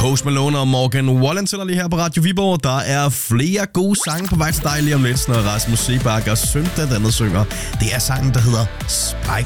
Post Malone og Morgan Wallen tæller lige her på Radio Viborg. Der er flere gode sange på vej til dig lige om lidt, når Rasmus Seebach og Søndag Dannet synger. Det er sangen, der hedder Spike